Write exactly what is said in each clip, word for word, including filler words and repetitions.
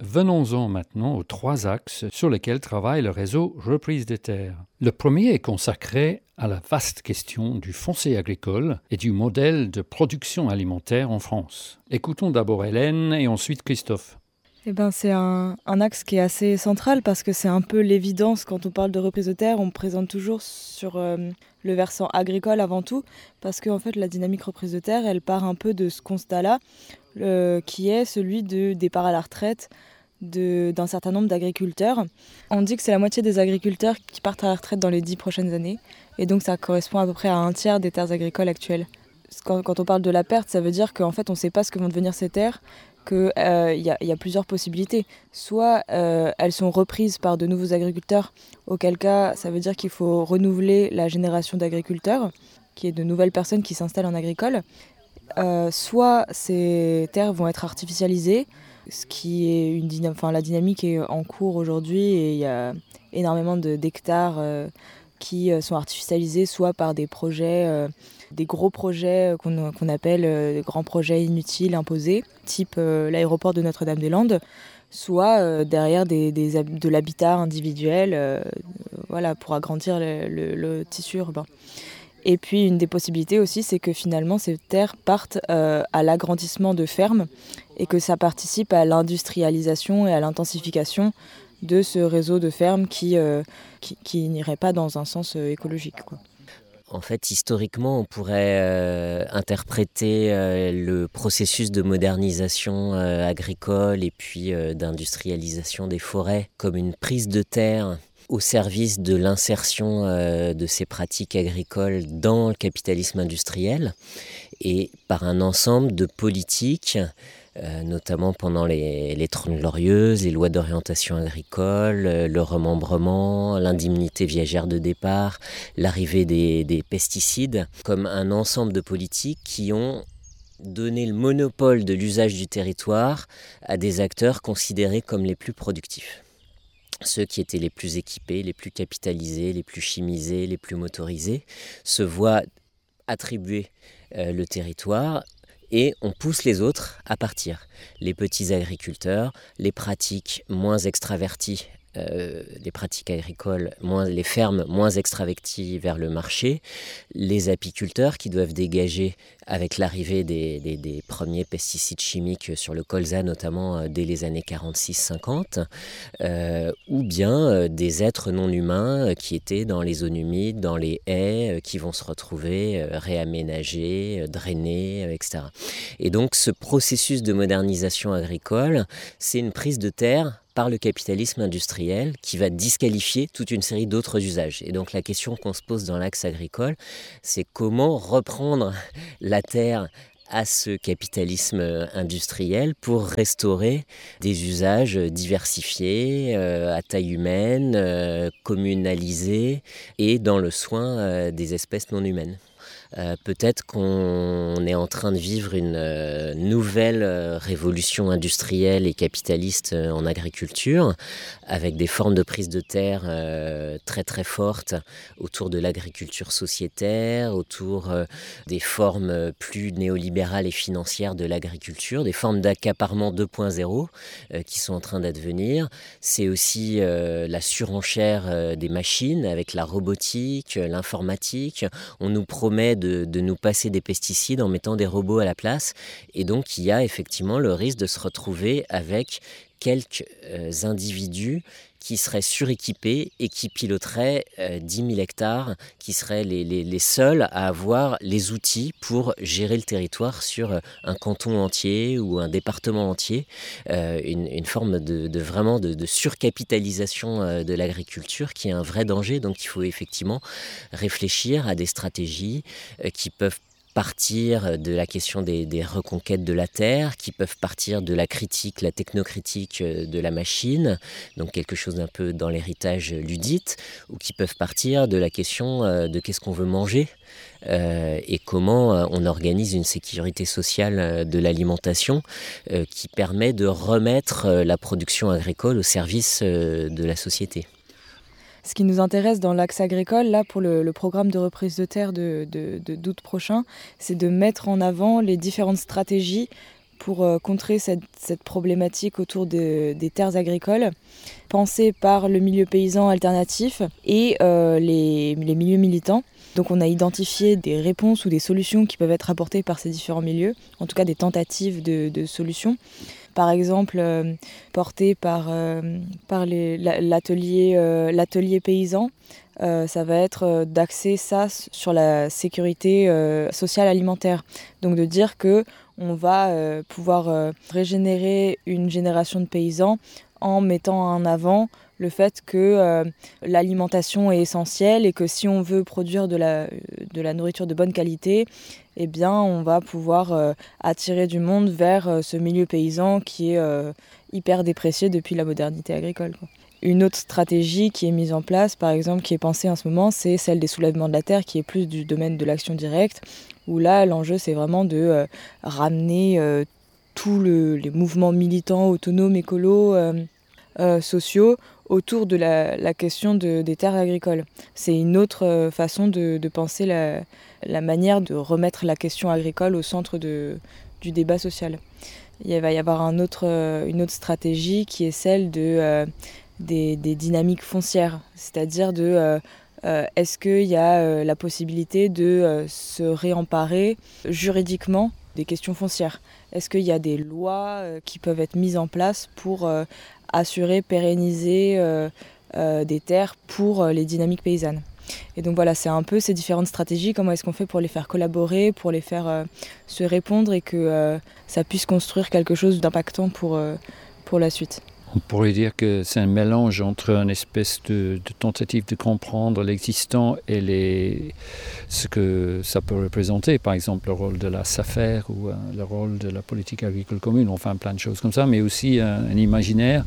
Venons-en maintenant aux trois axes sur lesquels travaille le réseau Reprise des terres. Le premier est consacré à la vaste question du foncier agricole et du modèle de production alimentaire en France. Écoutons d'abord Hélène et ensuite Christophe. Eh ben, c'est un, un axe qui est assez central parce que c'est un peu l'évidence quand on parle de reprise de terre. On présente toujours sur euh, le versant agricole avant tout parce que en fait, la dynamique reprise de terre, elle part un peu de ce constat-là euh, qui est celui de départ à la retraite de, d'un certain nombre d'agriculteurs. On dit que c'est la moitié des agriculteurs qui partent à la retraite dans les dix prochaines années et donc ça correspond à peu près à un tiers des terres agricoles actuelles. Quand, quand on parle de la perte, ça veut dire qu'en fait, on ne sait pas ce que vont devenir ces terres, qu'il euh, y, y a plusieurs possibilités. Soit euh, elles sont reprises par de nouveaux agriculteurs, auquel cas ça veut dire qu'il faut renouveler la génération d'agriculteurs, qui est de nouvelles personnes qui s'installent en agricole. Euh, soit ces terres vont être artificialisées, ce qui est une dynam- enfin, la dynamique est en cours aujourd'hui et il y a énormément de, d'hectares euh, qui sont artificialisés, soit par des projets... Euh, des gros projets qu'on, qu'on appelle euh, des grands projets inutiles, imposés, type euh, l'aéroport de Notre-Dame-des-Landes, soit euh, derrière des, des, de l'habitat individuel euh, voilà, pour agrandir le, le, le tissu urbain. Et puis une des possibilités aussi, c'est que finalement ces terres partent euh, à l'agrandissement de fermes et que ça participe à l'industrialisation et à l'intensification de ce réseau de fermes qui, euh, qui, qui n'irait pas dans un sens euh, écologique, quoi. En fait, historiquement, on pourrait euh, interpréter euh, le processus de modernisation euh, agricole et puis euh, d'industrialisation des forêts comme une prise de terre au service de l'insertion euh, de ces pratiques agricoles dans le capitalisme industriel et par un ensemble de politiques, euh, notamment pendant les, les Trente Glorieuses, les lois d'orientation agricole, euh, le remembrement, l'indemnité viagère de départ, l'arrivée des, des pesticides, comme un ensemble de politiques qui ont donné le monopole de l'usage du territoire à des acteurs considérés comme les plus productifs. Ceux qui étaient les plus équipés, les plus capitalisés, les plus chimisés, les plus motorisés, se voient attribuer euh, le territoire et on pousse les autres à partir. Les petits agriculteurs, les pratiques moins extraverties, euh, les pratiques agricoles, moins, les fermes moins extraverties vers le marché, les apiculteurs qui doivent dégager avec l'arrivée des, des, des premiers pesticides chimiques sur le colza, notamment euh, dès les années quarante-six cinquante, euh, ou bien euh, des êtres non humains euh, qui étaient dans les zones humides, dans les haies, euh, qui vont se retrouver euh, réaménagés, euh, drainés, euh, et cetera. Et donc ce processus de modernisation agricole, c'est une prise de terre par le capitalisme industriel qui va disqualifier toute une série d'autres usages. Et donc la question qu'on se pose dans l'axe agricole, c'est comment reprendre la terre à ce capitalisme industriel pour restaurer des usages diversifiés, euh, à taille humaine, euh, communalisés et dans le soin euh, des espèces non humaines. Euh, peut-être qu'on est en train de vivre une euh, nouvelle euh, révolution industrielle et capitaliste euh, en agriculture, avec des formes de prise de terre euh, très très fortes autour de l'agriculture sociétaire, autour euh, des formes plus néolibérales et financières de l'agriculture, des formes d'accaparement deux point zéro euh, qui sont en train d'advenir. C'est aussi euh, la surenchère euh, des machines avec la robotique, l'informatique. On nous promet De, de nous passer des pesticides en mettant des robots à la place. Et donc, il y a effectivement le risque de se retrouver avec quelques euh, individus qui seraient suréquipés et qui piloteraient euh, dix mille hectares, qui seraient les, les, les seuls à avoir les outils pour gérer le territoire sur un canton entier ou un département entier. Euh, une, une forme de, de vraiment de, de surcapitalisation euh, de l'agriculture qui est un vrai danger. Donc il faut effectivement réfléchir à des stratégies euh, qui peuvent partir de la question des, des reconquêtes de la terre, qui peuvent partir de la critique, la technocritique de la machine, donc quelque chose d'un peu dans l'héritage ludite, ou qui peuvent partir de la question de qu'est-ce qu'on veut manger euh, et comment on organise une sécurité sociale de l'alimentation euh, qui permet de remettre la production agricole au service de la société. Ce qui nous intéresse dans l'axe agricole, là, pour le, le programme de reprise de terre de, de, de, d'août prochain, c'est de mettre en avant les différentes stratégies pour euh, contrer cette, cette problématique autour de, des terres agricoles, pensée par le milieu paysan alternatif et euh, les, les milieux militants. Donc on a identifié des réponses ou des solutions qui peuvent être apportées par ces différents milieux, en tout cas des tentatives de, de solutions. Par exemple, euh, portées par, euh, par les, l'atelier, euh, l'atelier paysan, euh, ça va être euh, d'axer ça sur la sécurité euh, sociale alimentaire. Donc de dire que on va euh, pouvoir euh, régénérer une génération de paysans en mettant en avant le fait que euh, l'alimentation est essentielle et que si on veut produire de la, de la nourriture de bonne qualité, eh bien, on va pouvoir euh, attirer du monde vers euh, ce milieu paysan qui est euh, hyper déprécié depuis la modernité agricole, quoi. Une autre stratégie qui est mise en place, par exemple, qui est pensée en ce moment, c'est celle des soulèvements de la terre, qui est plus du domaine de l'action directe, où là, l'enjeu, c'est vraiment de euh, ramener euh, tous le, les mouvements militants, autonomes, écolos, euh, euh, sociaux, autour de la, la question de, des terres agricoles. C'est une autre euh, façon de, de penser la, la manière de remettre la question agricole au centre de, du débat social. Il va y avoir un autre, euh, une autre stratégie qui est celle de, euh, des, des dynamiques foncières, c'est-à-dire de euh, euh, est-ce qu'il y a euh, la possibilité de euh, se réemparer juridiquement des questions foncières ? Est-ce qu'il y a des lois euh, qui peuvent être mises en place pour euh, assurer, pérenniser euh, euh, des terres pour euh, les dynamiques paysannes. Et donc voilà, c'est un peu ces différentes stratégies, comment est-ce qu'on fait pour les faire collaborer, pour les faire euh, se répondre et que euh, ça puisse construire quelque chose d'impactant pour, euh, pour la suite. On pourrait dire que c'est un mélange entre une espèce de, de tentative de comprendre l'existant et les, ce que ça peut représenter, par exemple le rôle de la SAFER ou euh, le rôle de la politique agricole commune, enfin plein de choses comme ça, mais aussi un, un imaginaire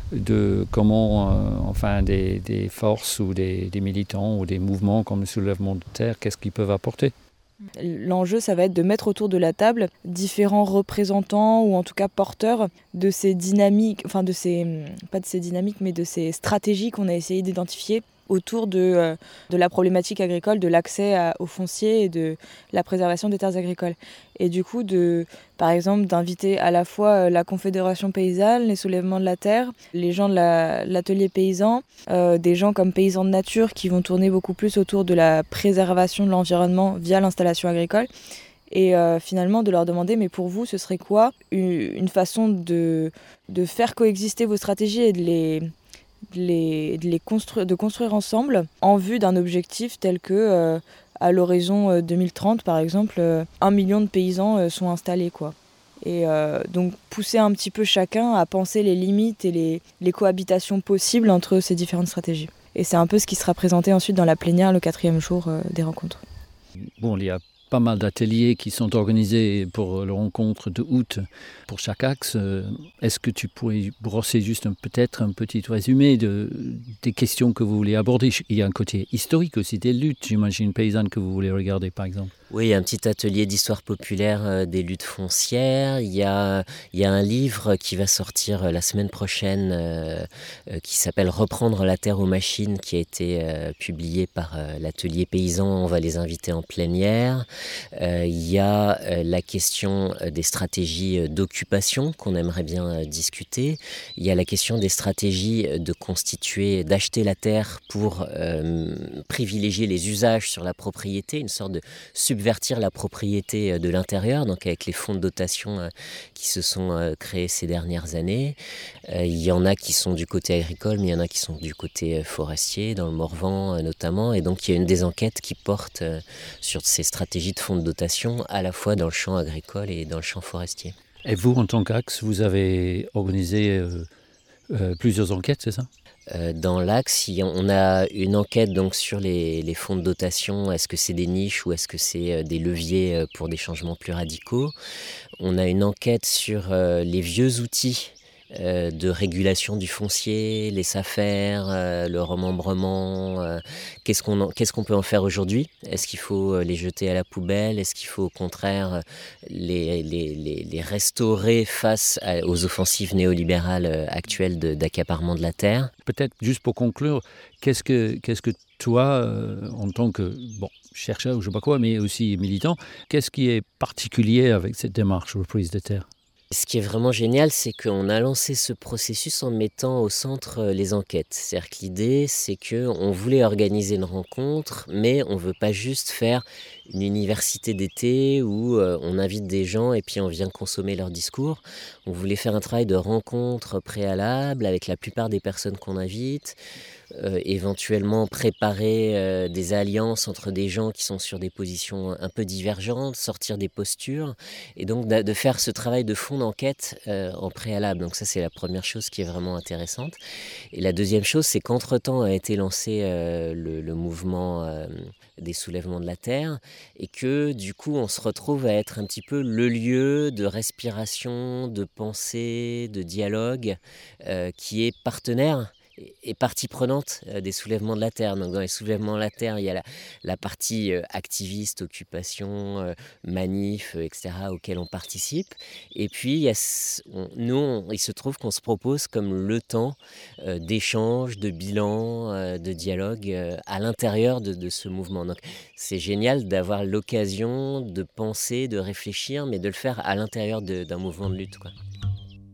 de comment euh, enfin des, des forces ou des, des militants ou des mouvements comme le soulèvement de terre, qu'est-ce qu'ils peuvent apporter. L'enjeu, ça va être de mettre autour de la table différents représentants ou en tout cas porteurs de ces dynamiques, enfin de ces, pas de ces dynamiques, mais de ces stratégies qu'on a essayé d'identifier autour de, euh, de la problématique agricole, de l'accès à, au foncier et de la préservation des terres agricoles. Et du coup, de, par exemple, d'inviter à la fois la Confédération paysanne, les soulèvements de la terre, les gens de la, l'atelier paysan, euh, des gens comme Paysans de Nature qui vont tourner beaucoup plus autour de la préservation de l'environnement via l'installation agricole. Et euh, finalement de leur demander, mais pour vous, ce serait quoi une façon de, de faire coexister vos stratégies et de les... de, les, de, les construire, de construire ensemble en vue d'un objectif tel que euh, à l'horizon euh, deux mille trente par exemple euh, un million de paysans euh, sont installés quoi. Et euh, donc pousser un petit peu chacun à penser les limites et les, les cohabitations possibles entre ces différentes stratégies. Et c'est un peu ce qui sera présenté ensuite dans la plénière le quatrième jour euh, des rencontres. Bon, il y a pas mal d'ateliers qui sont organisés pour la rencontre de août pour chaque axe. Est-ce que tu pourrais brosser juste un, peut-être un petit résumé de, des questions que vous voulez aborder? Il y a un côté historique aussi des luttes, j'imagine, paysannes que vous voulez regarder par exemple. Oui, il y a un petit atelier d'histoire populaire euh, des luttes foncières. Il y a, il y a un livre qui va sortir la semaine prochaine euh, euh, qui s'appelle « Reprendre la terre aux machines » qui a été euh, publié par euh, l'atelier paysan. On va les inviter en plénière. Euh, il y a euh, la question des stratégies d'occupation qu'on aimerait bien euh, discuter. Il y a la question des stratégies de constituer, d'acheter la terre pour euh, privilégier les usages sur la propriété, une sorte de subvertir la propriété de l'intérieur, donc avec les fonds de dotation euh, qui se sont euh, créés ces dernières années. Euh, il y en a qui sont du côté agricole, mais il y en a qui sont du côté euh, forestier, dans le Morvan euh, notamment. Et donc il y a une des enquêtes qui porte euh, sur ces stratégies de fonds de dotation, à la fois dans le champ agricole et dans le champ forestier. Et vous, en tant qu'Axe, vous avez organisé euh, euh, plusieurs enquêtes, c'est ça ? Dans l'Axe, on a une enquête donc sur les, les fonds de dotation. Est-ce que c'est des niches ou est-ce que c'est des leviers pour des changements plus radicaux? On a une enquête sur les vieux outils Euh, de régulation du foncier, les SAFER, euh, le remembrement. Euh, qu'est-ce qu'on en, qu'est-ce qu'on peut en faire aujourd'hui? Est-ce qu'il faut les jeter à la poubelle? Est-ce qu'il faut au contraire les, les, les, les restaurer face à, aux offensives néolibérales actuelles de, d'accaparement de la terre? Peut-être juste pour conclure, qu'est-ce que, qu'est-ce que toi, euh, en tant que bon, chercheur ou je ne sais pas quoi, mais aussi militant, qu'est-ce qui est particulier avec cette démarche reprise de terre? Ce qui est vraiment génial, c'est qu'on a lancé ce processus en mettant au centre euh, les enquêtes. C'est-à-dire que l'idée, c'est qu'on voulait organiser une rencontre, mais on ne veut pas juste faire une université d'été où euh, on invite des gens et puis on vient consommer leur discours. On voulait faire un travail de rencontre préalable avec la plupart des personnes qu'on invite, euh, éventuellement préparer euh, des alliances entre des gens qui sont sur des positions un peu divergentes, sortir des postures, et donc de faire ce travail de fond d'enquête euh, en préalable. Donc ça, c'est la première chose qui est vraiment intéressante. Et la deuxième chose, c'est qu'entre-temps a été lancé euh, le, le mouvement euh, des soulèvements de la Terre, et que du coup, on se retrouve à être un petit peu le lieu de respiration, de pensée, de dialogue, euh, qui est partenaire et partie prenante euh, des soulèvements de la Terre. Donc dans les soulèvements de la Terre, il y a la, la partie euh, activiste, occupation, euh, manif, euh, et cetera, auquel on participe. Et puis, il y a, on, nous, on, il se trouve qu'on se propose comme le temps euh, d'échange, de bilan, euh, de dialogue euh, à l'intérieur de, de ce mouvement. Donc c'est génial d'avoir l'occasion de penser, de réfléchir, mais de le faire à l'intérieur de, d'un mouvement de lutte, quoi.